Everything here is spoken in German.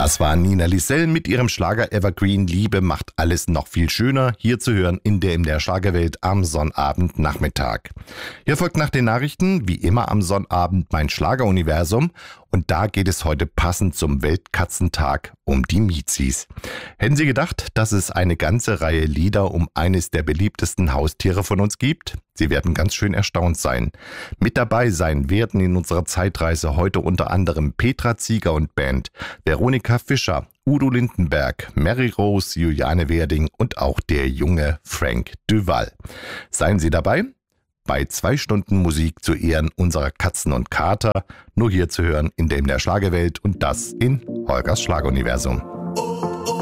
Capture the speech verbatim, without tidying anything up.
Das war Nina Lisel mit ihrem Schlager Evergreen Liebe macht alles noch viel schöner, hier zu hören in der in der Schlagerwelt am Sonnabendnachmittag. Hier folgt nach den Nachrichten wie immer am Sonnabend mein Schlageruniversum und da geht es heute passend zum Weltkatzentag um die Mizis. Hätten Sie gedacht, dass es eine ganze Reihe Lieder um eines der beliebtesten Haustiere von uns gibt? Sie werden ganz schön erstaunt sein. Mit dabei sein werden in unserer Zeitreise heute unter anderem Petra Zieger und Band, Veronika Fischer, Udo Lindenberg, Mary Rose, Juliane Werding und auch der junge Frank Duval. Seien Sie dabei bei zwei Stunden Musik zu Ehren unserer Katzen und Kater, nur hier zu hören in dem der Schlagerwelt und das in Holgers Schlageruniversum.